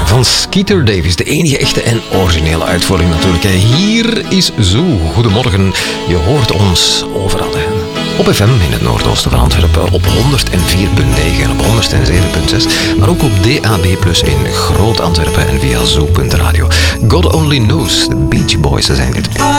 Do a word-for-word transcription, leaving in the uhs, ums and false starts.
van Skeeter Davis. De enige echte en originele uitvoering natuurlijk. Hier is Zoo. Goedemorgen. Je hoort ons overal. Hè. Op F M in het noordoosten van Antwerpen op honderd vier komma negen en op honderd zeven komma zes. Maar ook op D A B plus in Groot Antwerpen en via zoo punt radio. God Only Knows. De Beach Boys zijn dit.